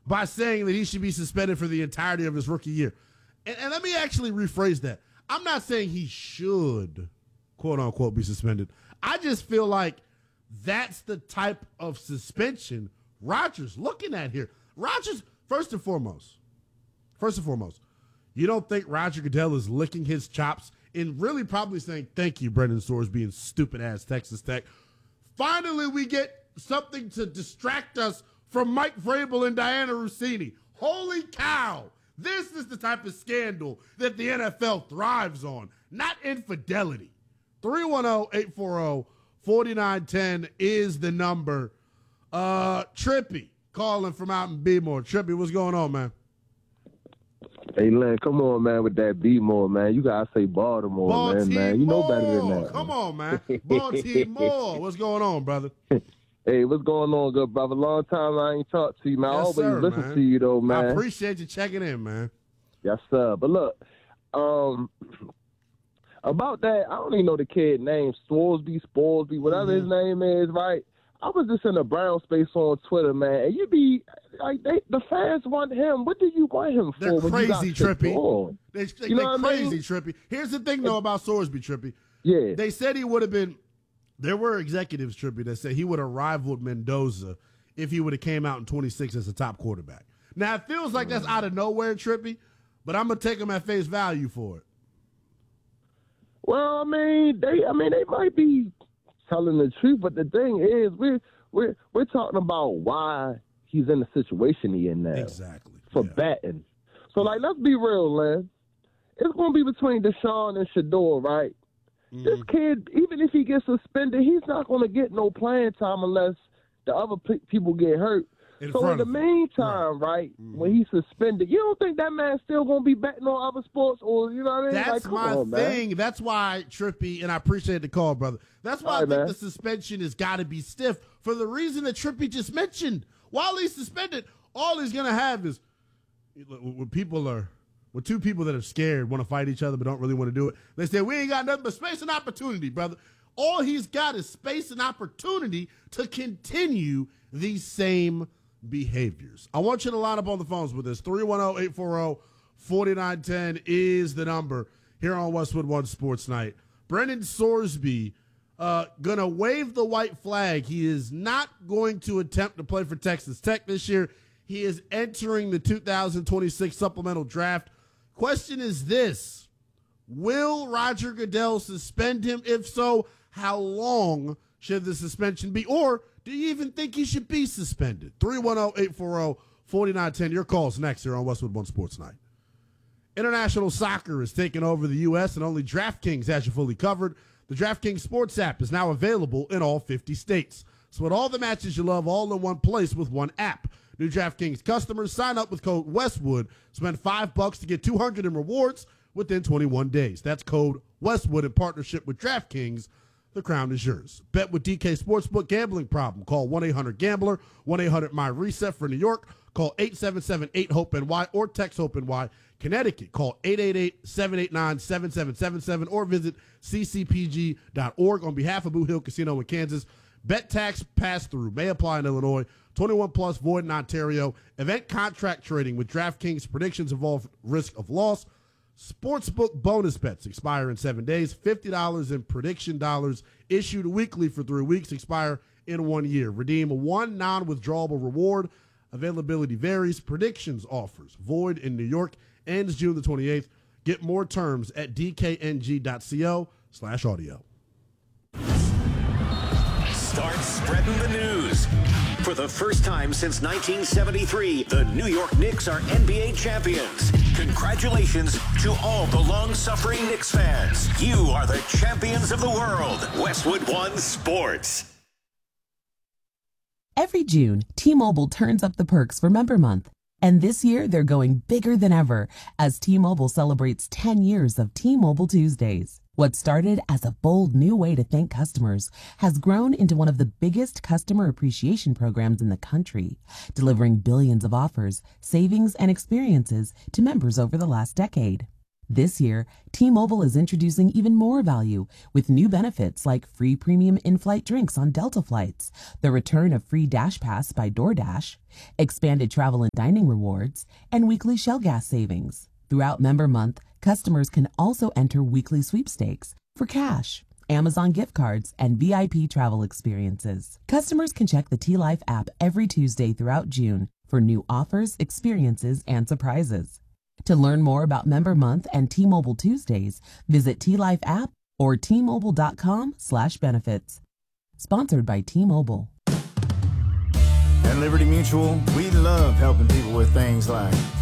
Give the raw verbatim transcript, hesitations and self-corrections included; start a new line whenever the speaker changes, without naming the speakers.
by saying that he should be suspended for the entirety of his rookie year. And, and let me actually rephrase that. I'm not saying he should, quote unquote, be suspended. I just feel like that's the type of suspension Rodgers looking at here. Rodgers, first and foremost, first and foremost, you don't think Roger Goodell is licking his chops and really probably saying, thank you, Brendan Sorsby and stupid-ass Texas Tech. Finally, we get something to distract us from Mike Vrabel and Diana Rossini. Holy cow. This is the type of scandal that the N F L thrives on, not infidelity. three one zero, eight four zero, four nine one zero is the number. Uh, Trippy calling from out in B-More. Trippy, what's going on, man?
Hey, Len, come on, man, with that B-More, man. You got to say Baltimore,
Baltimore,
man, man. You know better than that.
Come on, man. Baltimore. What's going on, brother?
Hey, what's going on, good brother? Long time I ain't talked to you, man.
Yes,
I always
sir,
listen
man.
to you, though, man.
I appreciate you checking in, man.
Yes, sir. But look, um, about that, I don't even know the kid name, Sworsby, Sporsby, whatever
Mm-hmm.
his name is, right? I was just in the brown space on Twitter, man, and you be like, they, the fans want him. What do you want him for?
They're
when
crazy,
you got
Trippy. They, they,
You know
they're
what I
crazy,
mean?
Trippy. Here's the thing, though, about Sorsby, Trippy.
Yeah.
They said he would have been – there were executives, Trippy, that said he would have rivaled Mendoza if he would have came out in twenty-six as a top quarterback. Now, it feels like that's out of nowhere, Trippy, but I'm going to take him at face value for it.
Well, I mean, they, I mean, they might be telling the truth, but the thing is, we're we're we're talking about why he's in the situation he in now.
Exactly.
For
yeah.
batting. So, like, let's be real, Len. It's going to be between Deshaun and Shador, right? Mm-hmm. This kid, even if he gets suspended, he's not going to get no playing time unless the other pe- people get hurt.
In
so in the meantime, right, right mm-hmm. when he's suspended, you don't think that man's still going to be betting on other sports, or you know what I mean?
That's
like,
my
on,
thing.
Man.
That's why, Trippy, and I appreciate the call, brother. That's why All I right, think man. the suspension has got to be stiff for the reason that Trippy just mentioned. While he's suspended, all he's going to have is when people are, when two people that are scared want to fight each other but don't really want to do it, they say, we ain't got nothing but space and opportunity, brother. All he's got is space and opportunity to continue these same behaviors. I want you to line up on the phones with us. three one zero, eight four zero, four nine one zero is the number here on Westwood One Sports Night. Brendan Sorsby uh, going to wave the white flag. He is not going to attempt to play for Texas Tech this year. He is entering the two thousand twenty-six supplemental draft. Question is this: will Roger Goodell suspend him? If so, how long should the suspension be? Or do you even think he should be suspended? three one zero, eight four zero, four nine one zero. Your call's next here on Westwood One Sports Night. International soccer is taking over the U S and only DraftKings has you fully covered. The DraftKings Sports app is now available in all fifty states. So with all the matches you love all in one place with one app. New DraftKings customers sign up with code Westwood. Spend five bucks to get two hundred in rewards within twenty-one days. That's code Westwood in partnership with DraftKings. The crown is yours. Bet with D K Sportsbook. Gambling problem? Call one eight hundred gambler, one eight hundred my reset for New York. Call eight seven seven, eight hope N Y or text HOPE-NY. Connecticut, call eight eight eight, seven eight nine, seven seven seven seven or visit c c p g dot org. On behalf of Boot Hill Casino in Kansas, bet tax pass-through may apply in Illinois. twenty-one plus, void in Ontario. Event contract trading with DraftKings. Predictions involve risk of loss. Sportsbook bonus bets expire in seven days. fifty dollars in prediction dollars issued weekly for three weeks. Expire in one year. Redeem one non-withdrawable reward. Availability varies. Predictions offers void in New York. Ends June the twenty-eighth. Get more terms at d k n g dot co slash audio.
Start spreading the news. For the first time since nineteen seventy-three, the New York Knicks are N B A champions. Congratulations to all the long-suffering Knicks fans. You are the champions of the world. Westwood One Sports.
Every June, T-Mobile turns up the perks for Member Month. And this year, they're going bigger than ever as T-Mobile celebrates ten years of T-Mobile Tuesdays. What started as a bold new way to thank customers has grown into one of the biggest customer appreciation programs in the country, delivering billions of offers, savings, and experiences to members over the last decade. This year, T-Mobile is introducing even more value with new benefits like free premium in-flight drinks on Delta flights, the return of free Dash Pass by DoorDash, expanded travel and dining rewards, and weekly Shell gas savings. Throughout Member Month, customers can also enter weekly sweepstakes for cash, Amazon gift cards, and V I P travel experiences. Customers can check the T-Life app every Tuesday throughout June for new offers, experiences, and surprises. To learn more about Member Month and T-Mobile Tuesdays, visit T-Life app or T Mobile dot com slash benefits. Sponsored by T-Mobile.
At Liberty Mutual, we love helping people with things like